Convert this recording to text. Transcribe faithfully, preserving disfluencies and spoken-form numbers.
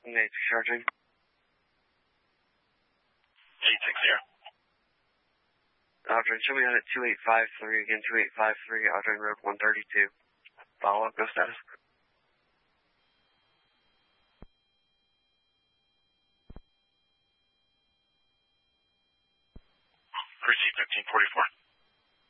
Nate charging. eight six zero. Audrey, show me out at two eight five three, again two eight five three, Audrey Road one thirty-two. Follow up, go status. Receive fifteen forty-four.